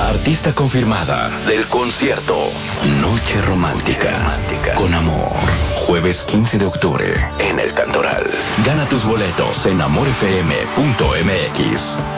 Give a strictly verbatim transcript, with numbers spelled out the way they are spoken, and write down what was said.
Artista confirmada del concierto Noche Romántica con Amor. Jueves quince de octubre en El Cantoral. Gana tus boletos en amor f m punto m x.